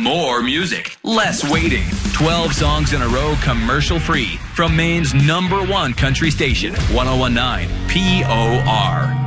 More music, less waiting. 12 songs in a row, commercial-free. From Maine's #1 country station, 1019 POR.